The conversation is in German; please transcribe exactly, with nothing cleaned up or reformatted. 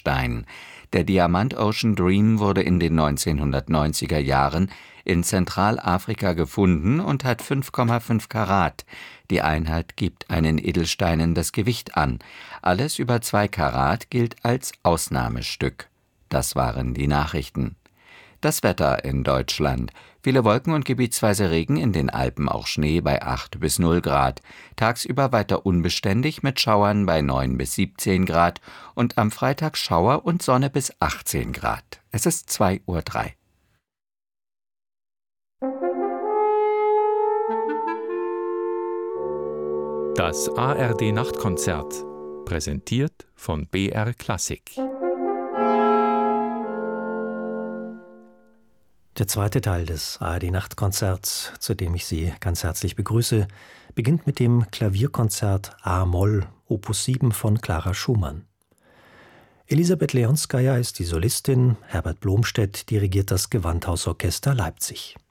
Edelstein. Der Diamant Ocean Dream wurde in den neunzehnhundertneunziger Jahren in Zentralafrika gefunden und hat fünf Komma fünf Karat. Die Einheit gibt einen Edelsteinen das Gewicht an. Alles über zwei Karat gilt als Ausnahmestück. Das waren die Nachrichten. Das Wetter in Deutschland. Viele Wolken und gebietsweise Regen, in den Alpen auch Schnee bei acht bis null Grad. Tagsüber weiter unbeständig mit Schauern bei neun bis siebzehn Grad und am Freitag Schauer und Sonne bis achtzehn Grad. Es ist zwei Uhr drei. Das A R D-Nachtkonzert, präsentiert von B R Klassik. Der zweite Teil des A R D-Nachtkonzerts, zu dem ich Sie ganz herzlich begrüße, beginnt mit dem Klavierkonzert A-Moll, Opus sieben von Clara Schumann. Elisabeth Leonskaja ist die Solistin, Herbert Blomstedt dirigiert das Gewandhausorchester Leipzig.